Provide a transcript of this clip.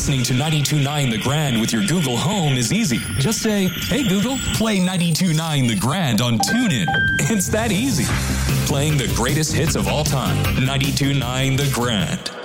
Listening to 92.9 The Grand with your Google Home is easy. Just say, hey Google, play 92.9 The Grand on TuneIn. It's that easy. Playing the greatest hits of all time. 92.9 The Grand.